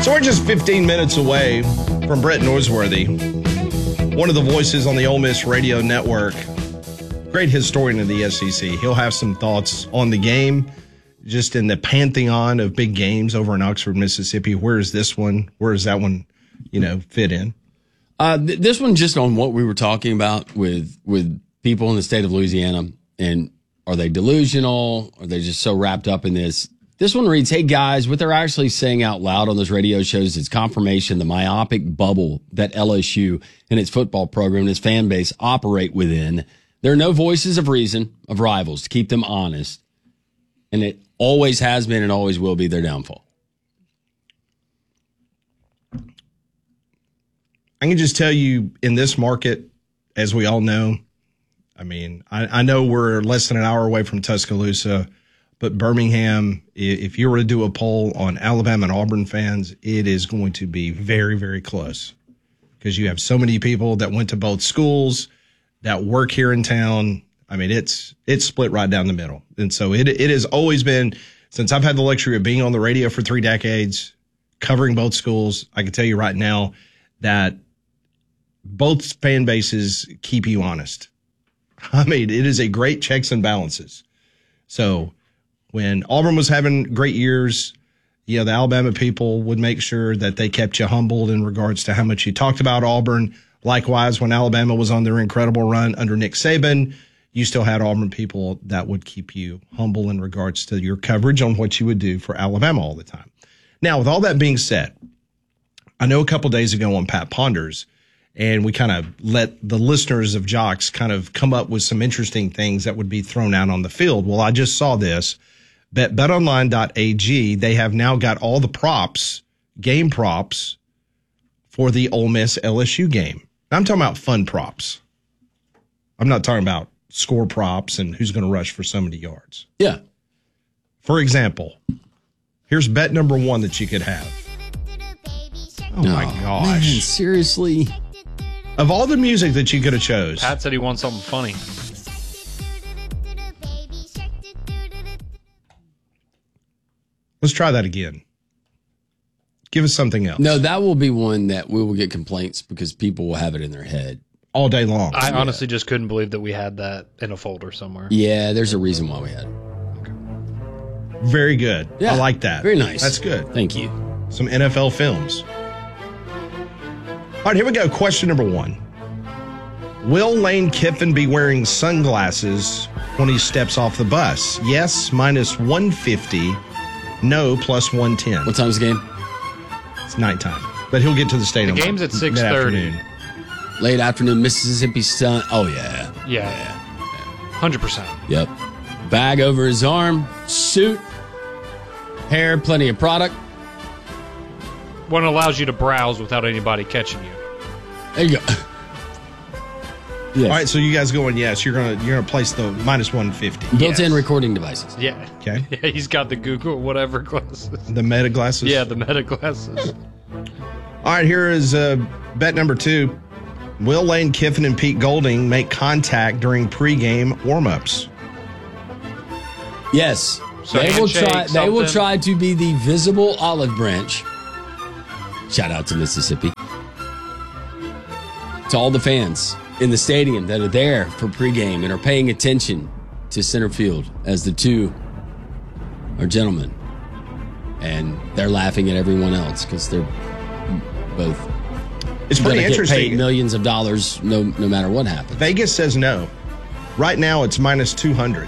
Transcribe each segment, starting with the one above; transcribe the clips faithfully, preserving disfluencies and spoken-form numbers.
So we're just fifteen minutes away from Brett Norsworthy, one of the voices on the Ole Miss Radio Network. Great historian of the S E C. He'll have some thoughts on the game, just in the pantheon of big games over in Oxford, Mississippi. Where is this one? Where does that one, you know, fit in? Uh, th- this one just on what we were talking about with with people in the state of Louisiana, and are they delusional? Are they just so wrapped up in this? This one reads, hey guys, what they're actually saying out loud on those radio shows is confirmation the myopic bubble that L S U and its football program and its fan base operate within. There are no voices of reason of rivals to keep them honest, and it always has been and always will be their downfall. I can just tell you, in this market, as we all know, I mean, I, I know we're less than an hour away from Tuscaloosa, but Birmingham, if you were to do a poll on Alabama and Auburn fans, it is going to be very, very close because you have so many people that went to both schools, that work here in town. I mean, it's it's split right down the middle. And so it it has always been, since I've had the luxury of being on the radio for three decades, covering both schools, I can tell you right now that both fan bases keep you honest. I mean, it is a great checks and balances. So when Auburn was having great years, you know, the Alabama people would make sure that they kept you humbled in regards to how much you talked about Auburn. Likewise, when Alabama was on their incredible run under Nick Saban, you still had Auburn people that would keep you humble in regards to your coverage on what you would do for Alabama all the time. Now, with all that being said, I know a couple days ago on Pat Ponders, and we kind of let the listeners of Jocks kind of come up with some interesting things that would be thrown out on the field. Well, I just saw this. Bet betonline dot a g, they have now got all the props, game props, for the Ole Miss L S U game. I'm talking about fun props. I'm not talking about score props and who's going to rush for so many yards. Yeah. For example, here's bet number one that you could have. Oh, my oh, gosh. Man, seriously? Of all the music that you could have chose. Pat said he wants something funny. Let's try that again. Give us something else. No, that will be one that we will get complaints because people will have it in their head all day long. I honestly just couldn't believe that we had that in a folder somewhere. Yeah, there's a reason why we had it. Very good. Yeah, I like that. Very nice. That's good. Thank you. Some N F L films. All right, here we go. Question number one. Will Lane Kiffin be wearing sunglasses when he steps off the bus? Yes, minus one fifty. No, plus one ten. What time's the game? It's nighttime. But he'll get to the stadium. The game's at six thirty. Late afternoon, Mississippi Sun. Oh, yeah. Yeah. yeah. one hundred percent. Yep. Bag over his arm, suit, hair, plenty of product. One allows you to browse without anybody catching you. There you go. Yes. All right, so you guys going yes. You're gonna you're gonna place the minus one fifty. Built-in Yes. recording devices. Yeah. Okay. Yeah, he's got the Google whatever glasses. The Meta glasses? Yeah, the Meta glasses. All right, here is uh, bet number two. Will Lane Kiffin and Pete Golding make contact during pregame warmups? Yes. So they will handshake, try they will something. try to be the visible olive branch. Shout out to Mississippi. To all the fans in the stadium that are there for pregame and are paying attention to center field as the two are gentlemen. And they're laughing at everyone else because they're both It's pretty gonna get interesting. paid millions of dollars no no matter what happens. Vegas says no. Right now, it's minus two hundred.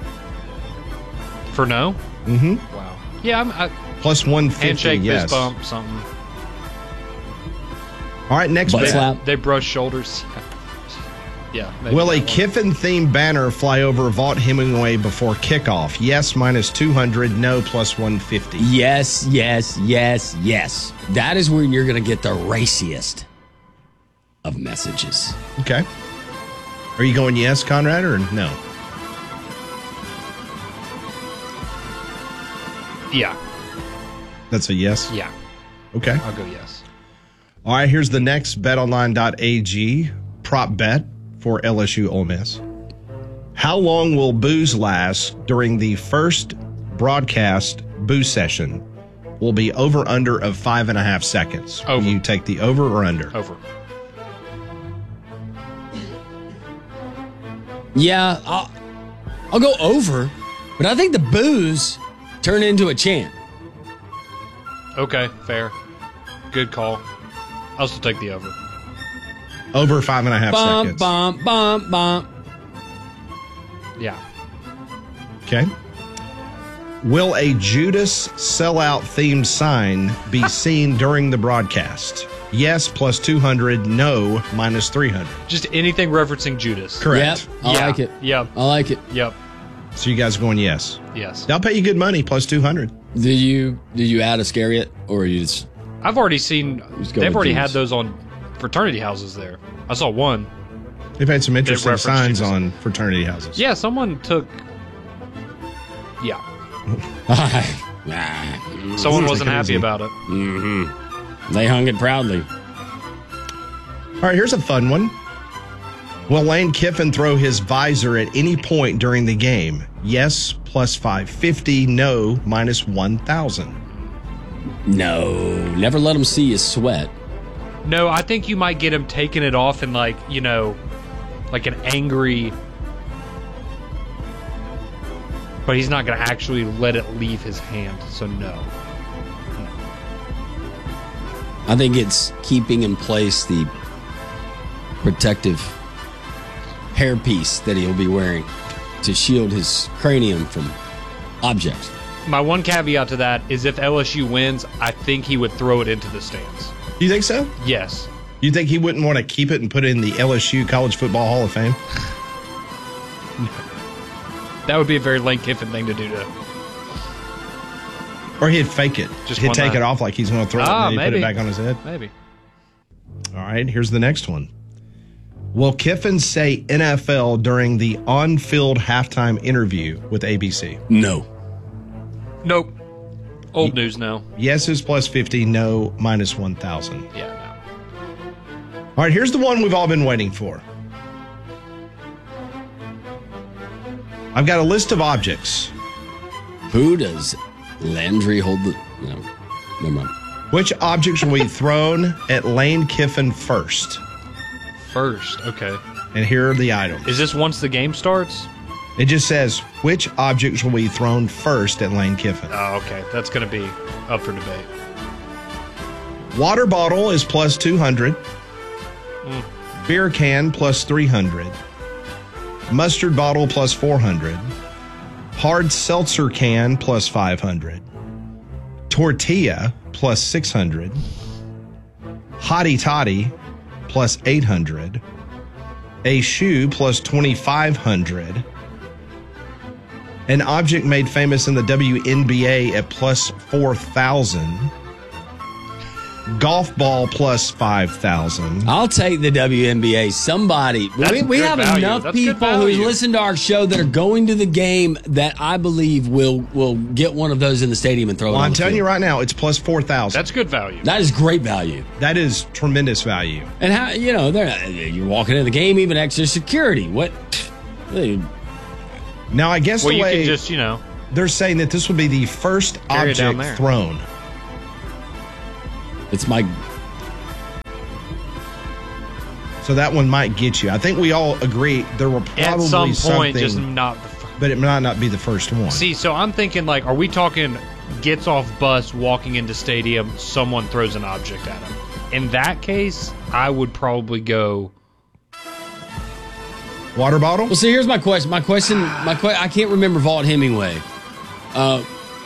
For no? Mm-hmm. Wow. Yeah, I'm, I, Plus one fifty, handshake, yes. fist bump, something. All right, next Butt bet. slap. They brush shoulders. Yeah. maybe Will a that one. Kiffin-themed banner fly over Vaught Hemingway before kickoff? Yes, minus two hundred. No, plus one fifty. Yes, yes, yes, yes. That is where you're going to get the raciest of messages. Okay. Are you going yes, Conrad, or no? Yeah. That's a yes? Yeah. Okay. I'll go yes. All right, here's the next bet online dot a g prop bet for L S U Ole Miss. How long will booze last during the first broadcast booze session? will be over under of five and a half seconds. Over. You take the over or under? Over. Yeah, I'll, I'll go over, but I think the boos turn into a chant. Okay, fair. Good call. I'll still take the over. Over five and a half Bum, seconds. bum, bum, bum. Yeah. Okay. Will a Judas sellout themed sign be seen during the broadcast? Yes, plus two hundred. No, minus three hundred. Just anything referencing Judas. Correct. Yep, I Yeah. like it. Yep. I like it. Yep. So you guys are going yes. Yes. They'll pay you good money, plus two hundred. Did you did you add Iscariot or you just I've already seen, Just go they've with already Judas. had those on fraternity houses there. I saw one. They've had some interesting referenced signs Jesus. on fraternity houses. Yeah, someone took, yeah. nah. Someone wasn't crazy. happy about it. Mm-hmm. They hung it proudly. All right, here's a fun one. Will Lane Kiffin throw his visor at any point during the game? Yes, plus five fifty. No, minus one thousand. No, never let them see you sweat. No, I think you might get him taking it off in like, you know, like an angry, but he's not going to actually let it leave his hand. So no. I think it's keeping in place the protective hairpiece that he'll be wearing to shield his cranium from objects. My one caveat to that is if L S U wins, I think he would throw it into the stands. You think so? Yes. You think he wouldn't want to keep it and put it in the L S U College Football Hall of Fame? That would be a very Lane Kiffin thing to do to. Or he'd fake it. Just he'd one take night. it off like he's going to throw Ah, it and then he'd put maybe. it back on his head. Maybe. All right, here's the next one. Will Kiffin say N F L during the on-field halftime interview with A B C? No. Nope. Old news now. Yes is plus fifty. No, minus one thousand. Yeah, All right, here's the one we've all been waiting for. I've got a list of objects. Who does Landry hold the... No, never mind. Which objects will be thrown at Lane Kiffin first? no. First, okay. And here are the items. Is this once the game starts? It just says, which objects will be thrown first at Lane Kiffin? Oh, okay. That's going to be up for debate. Water bottle is plus two hundred. Beer can plus three hundred. Mustard bottle plus four hundred. Hard seltzer can plus five hundred. Tortilla plus six hundred. Hottie Toddy plus eight hundred. A shoe plus twenty-five hundred. An object made famous in the W N B A at plus four thousand. Golf ball plus five thousand. I'll take the W N B A. Somebody. That's We, we good have value. enough That's good people who value. listen to our show that are going to the game that I believe will will get one of those in the stadium and throw it Well, on I'm the telling field. you right now, it's plus four thousand. That's good value. That is great value. That is tremendous value. And how, you know, they're, you're walking into the game, even extra security. What? They- Now, I guess well, the you way can just, you know, they're saying that this would be the first Carry it down object there. thrown. It's my. So that one might get you. I think we all agree there will probably at some point, something, just not. The f- but it might not be the first one. See, so I'm thinking, like, are we talking gets off bus, walking into stadium, someone throws an object at him? In that case, I would probably go. Water bottle? Well, see, here's my question. My question. My que- I can't remember Vaught Hemingway. Uh,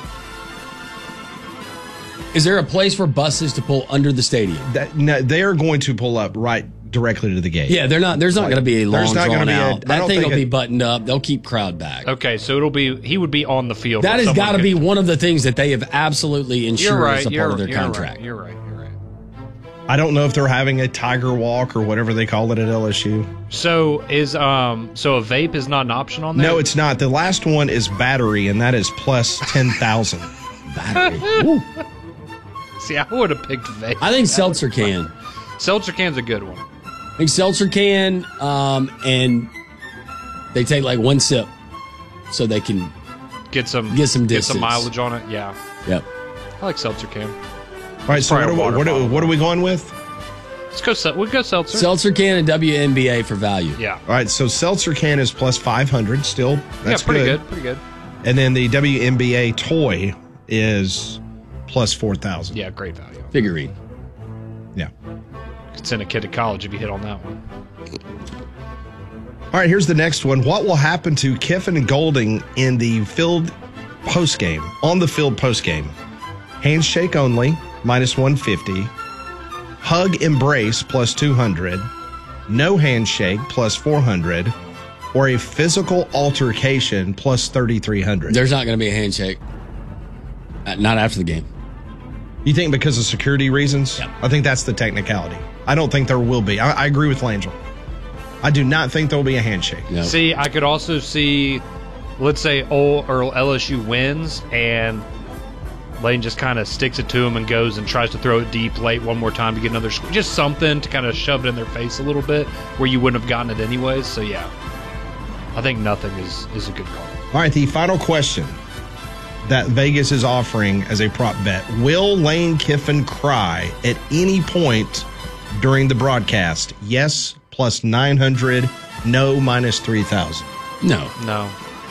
is there a place for buses to pull under the stadium? That, no, they are going to pull up right directly to the gate. Yeah, they're not. There's not going to be a long There's not drawn gonna be a- I out. That don't thing think will be it- buttoned up. They'll keep crowd back. Okay, so it'll be he would be on the field. That where has someone got to could- be one of the things that they have absolutely ensured You're right. as a You're, part of their you're contract. right. You're right. You're right. I don't know if they're having a tiger walk or whatever they call it at L S U. So is um so a vape is not an option on there? No, it's not. The last one is battery, and that is plus ten thousand. Battery. Woo. See, I would have picked vape. I think seltzer can. Seltzer can's a good one. I think seltzer can, um, and they take like one sip so they can. Get some Get some get some distance. mileage on it. Yeah. Yep. I like seltzer can. All right, so what Probably are, a we, water what, are, bottle. what are we going with? Let's go. sel- We go seltzer. Seltzer can and W N B A for value. Yeah. All right, so seltzer can is plus five hundred. Still, that's yeah, pretty good. good. Pretty good. And then the W N B A toy is plus four thousand. Yeah, great value. Figurine. Yeah. Could send a kid to college if you hit on that one. All right, here's the next one. What will happen to Kiffin and Golding in the field postgame, on the field postgame? Handshake only, minus one fifty. Hug embrace, plus two hundred. No handshake, plus four hundred. Or a physical altercation, plus thirty-three hundred. There's not going to be a handshake. Uh, Not after the game. You think because of security reasons? Yeah. I think that's the technicality. I don't think there will be. I, I agree with Langell. I do not think there will be a handshake. No. See, I could also see, let's say, O or L S U wins, and Lane just kind of sticks it to him and goes and tries to throw it deep late one more time to get another score. Just something to kind of shove it in their face a little bit where you wouldn't have gotten it anyways. So, yeah, I think nothing is, is a good call. All right, the final question that Vegas is offering as a prop bet. Will Lane Kiffin cry at any point during the broadcast? Yes, plus nine hundred. No, minus three thousand. No. No.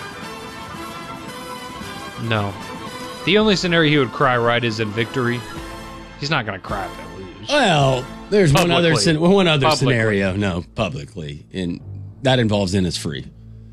No. The only scenario he would cry right is in victory. He's not going to cry if they lose. Well, there's one other Publicly. scen- one other Publicly. scenario. No, publicly, and that involves Innisfree.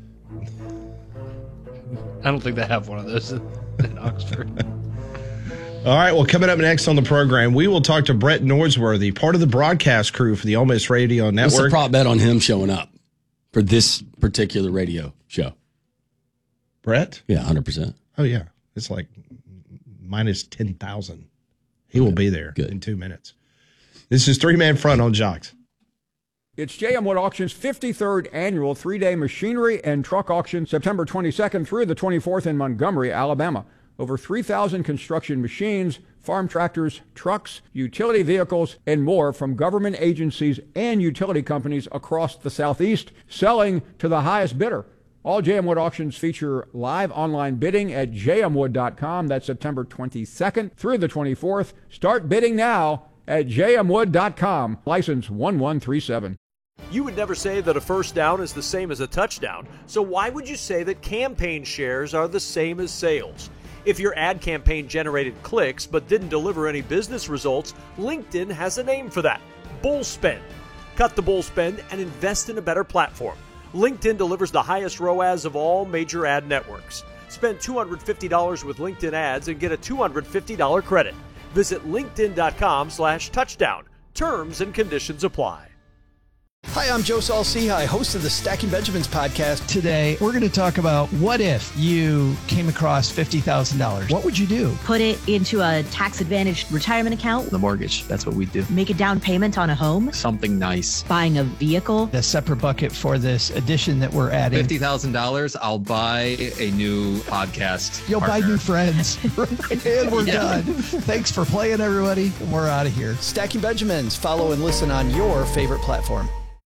I don't think they have one of those in, in Oxford. All right, well, coming up next on the program, we will talk to Brett Norsworthy, part of the broadcast crew for the Ole Miss Radio What's the Network. prop bet on him showing up for this particular radio show? Brett? Yeah, one hundred percent. Oh, yeah. It's like minus ten thousand. He will be there Good. in two minutes. This is Three Man Front on Jocks. It's J M Wood Auction's fifty-third annual three-day machinery and truck auction, September twenty-second through the twenty-fourth in Montgomery, Alabama. Over three thousand construction machines, farm tractors, trucks, utility vehicles, and more from government agencies and utility companies across the Southeast, selling to the highest bidder. All J M Wood auctions feature live online bidding at j m wood dot com. That's September twenty-second through the twenty-fourth. Start bidding now at j m wood dot com. License one one three seven. You would never say that a first down is the same as a touchdown, so why would you say that campaign shares are the same as sales? If your ad campaign generated clicks but didn't deliver any business results, LinkedIn has a name for that: bull spend. Cut the bull spend and invest in a better platform. LinkedIn delivers the highest R O A S of all major ad networks. Spend two hundred fifty dollars with LinkedIn ads and get a two hundred fifty dollars credit. Visit linkedin dot com slash touchdown. Terms and conditions apply. Hi, I'm Joe Saul-Sehy, host of the Stacking Benjamins podcast. Today, we're going to talk about what if you came across fifty thousand dollars? What would you do? Put it into a tax-advantaged retirement account. The mortgage, that's what we do. Make a down payment on a home. Something nice. Buying a vehicle. A separate bucket for this addition that we're adding. fifty thousand dollars, I'll buy a new podcast You'll partner. buy new friends. And we're Yeah. done. Thanks for playing, everybody. We're out of here. Stacking Benjamins. Follow and listen on your favorite platform.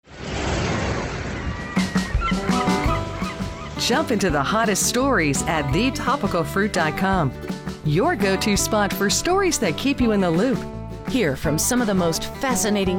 Jump into the hottest stories at the topical fruit dot com. Your go-to spot for stories that keep you in the loop. Hear from some of the most fascinating